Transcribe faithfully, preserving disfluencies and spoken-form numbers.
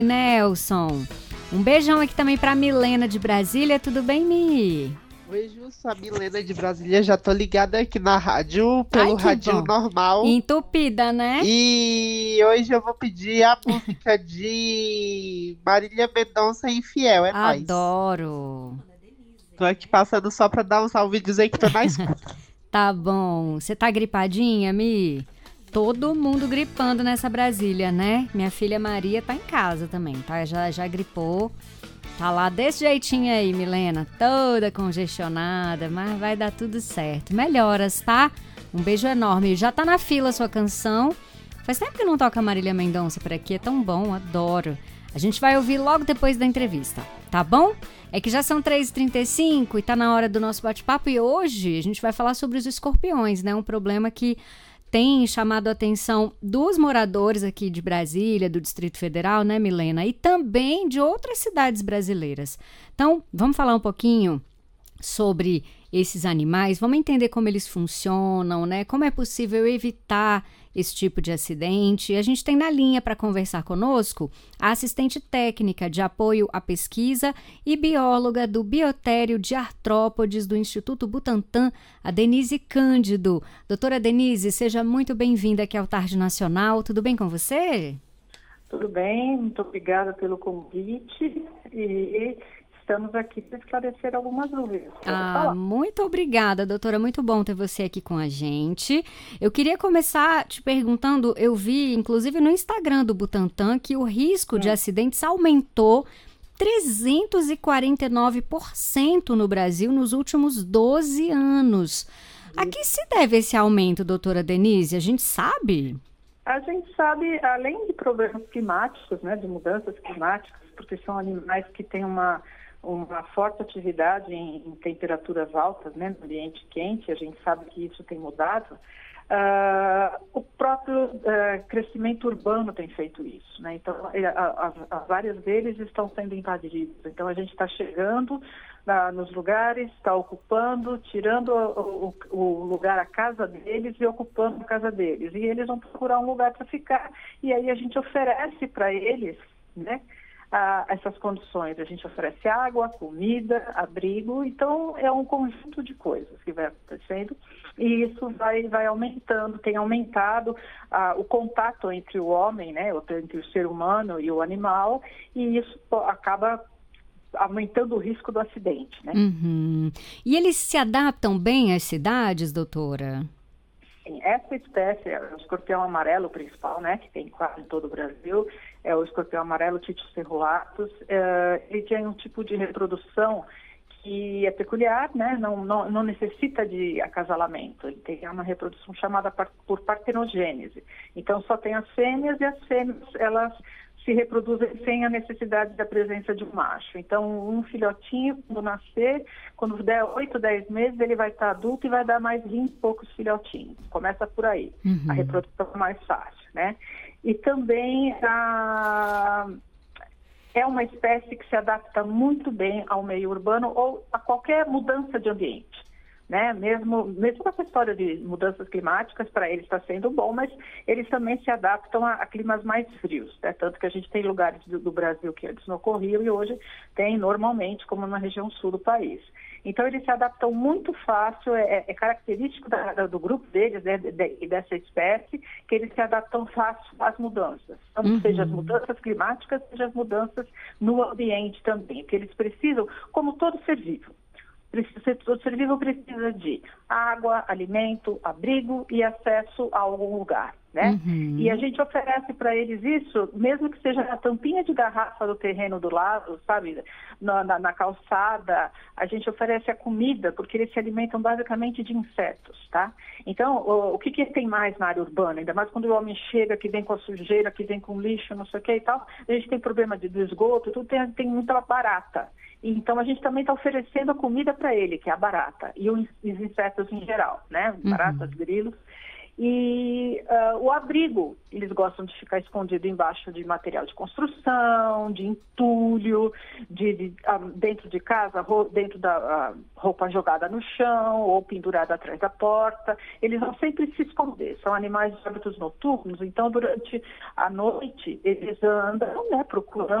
Nelson. Um beijão aqui também pra Milena de Brasília. Tudo bem, Mi? Oi, Ju, sou a Milena de Brasília, já tô ligada aqui na rádio, Ai, pelo que rádio bom. normal. Entupida, né? E hoje eu vou pedir a música de Marília Mendonça Infiel, é nóis. Adoro. Tô aqui passando só pra dar um salve e dizer que tô na escuta. Tá bom. Você tá gripadinha, Mi? Todo mundo gripando nessa Brasília, né? Minha filha Maria tá em casa também, tá? Já, já gripou. Tá lá desse jeitinho aí, Milena. Toda congestionada, mas vai dar tudo certo. Melhoras, tá? Um beijo enorme. Já tá na fila a sua canção. Faz tempo que não toca Marília Mendonça por aqui. É tão bom, adoro. A gente vai ouvir logo depois da entrevista, tá bom? É que já são três e trinta e cinco e tá na hora do nosso bate-papo. E hoje a gente vai falar sobre os escorpiões, né? Um problema que tem chamado a atenção dos moradores aqui de Brasília, do Distrito Federal, né, Milena? E também de outras cidades brasileiras. Então, vamos falar um pouquinho sobre esses animais, vamos entender como eles funcionam, né? Como é possível evitar esse tipo de acidente. A gente tem na linha para conversar conosco a assistente técnica de apoio à pesquisa e bióloga do Biotério de Artrópodes do Instituto Butantan, a Denise Cândido. Doutora Denise, seja muito bem-vinda aqui ao Tarde Nacional. Tudo bem com você? Tudo bem, muito obrigada pelo convite e estamos aqui para esclarecer algumas dúvidas. Ah, muito obrigada, doutora. Muito bom ter você aqui com a gente. Eu queria começar te perguntando, eu vi, inclusive no Instagram do Butantan, que o risco hum. de acidentes aumentou trezentos e quarenta e nove por cento no Brasil nos últimos doze anos. A que se deve esse aumento, doutora Denise? A gente sabe? A gente sabe, além de problemas climáticos, né, de mudanças climáticas, porque são animais que têm uma uma forte atividade em, em temperaturas altas, né, no ambiente quente, a gente sabe que isso tem mudado. Uh, o próprio uh, crescimento urbano tem feito isso, né? Então, as áreas deles estão sendo invadidas. Então, a gente está chegando na, nos lugares, está ocupando, tirando o, o, o lugar, a casa deles e ocupando a casa deles. E eles vão procurar um lugar para ficar. E aí a gente oferece para eles, né, a essas condições. A gente oferece água, comida, abrigo, então é um conjunto de coisas que vai acontecendo e isso vai, vai aumentando, tem aumentado ah, o contato entre o homem, né, entre o ser humano e o animal, e isso acaba aumentando o risco do acidente, né? Uhum. E eles se adaptam bem às cidades, doutora? Sim, essa espécie, é o escorpião amarelo principal, né, que tem quase em todo o Brasil, é o escorpião amarelo Titus cerulatus. É, ele tem um tipo de reprodução que é peculiar, né, não, não, não necessita de acasalamento. Ele tem uma reprodução chamada par, por partenogênese. Então, só tem as fêmeas e as fêmeas, elas se reproduzem sem a necessidade da presença de um macho. Então, um filhotinho, quando nascer, quando der oito, dez meses, ele vai estar adulto e vai dar mais vinte e poucos filhotinhos. Começa por aí. Uhum. A reprodução é mais fácil, né? E também a... é uma espécie que se adapta muito bem ao meio urbano ou a qualquer mudança de ambiente. Né? Mesmo, mesmo com essa história de mudanças climáticas, para eles está sendo bom, mas eles também se adaptam a, a climas mais frios, né? Tanto que a gente tem lugares do, do Brasil que antes não ocorriam e hoje tem normalmente, como na região sul do país. Então, eles se adaptam muito fácil, é, é característico da, da, do grupo deles, né, de, de, dessa espécie, que eles se adaptam fácil às mudanças. Então, uhum. seja as mudanças climáticas, seja as mudanças no ambiente também, porque eles precisam, como todo ser vivo, o ser vivo precisa de água, alimento, abrigo e acesso a algum lugar, né? Uhum. E a gente oferece para eles isso, mesmo que seja na tampinha de garrafa do terreno do lado, sabe? Na, na, na calçada, a gente oferece a comida, porque eles se alimentam basicamente de insetos, tá? Então, o, o que, que tem mais na área urbana? Ainda mais quando o homem chega, que vem com a sujeira, que vem com lixo, não sei o que e tal, a gente tem problema de, do esgoto, tudo tem, tem muita barata. Então, a gente também está oferecendo a comida para ele, que é a barata, e os insetos em geral, né? Baratas, uhum. grilos. E uh, o abrigo, eles gostam de ficar escondido embaixo de material de construção, de entulho, de, de, uh, dentro de casa, ro- dentro da uh, roupa jogada no chão ou pendurada atrás da porta. Eles vão sempre se esconder, são animais de hábitos noturnos, então durante a noite eles andam, né, procurando